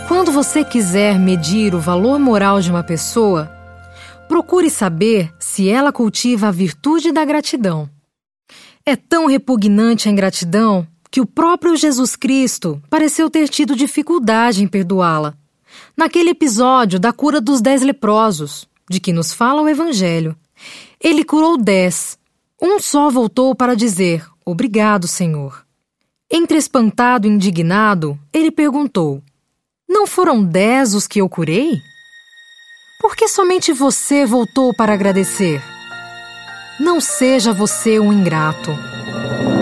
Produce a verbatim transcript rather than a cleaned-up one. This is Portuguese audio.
Quando você quiser medir o valor moral de uma pessoa, procure saber se ela cultiva a virtude da gratidão. É tão repugnante a ingratidão que o próprio Jesus Cristo pareceu ter tido dificuldade em perdoá-la. Naquele episódio da cura dos dez leprosos, de que nos fala o Evangelho, ele curou dez. Um só voltou para dizer, obrigado, Senhor. Entre espantado e indignado, ele perguntou, não foram dez os que eu curei? Por que somente você voltou para agradecer? Não seja você um ingrato.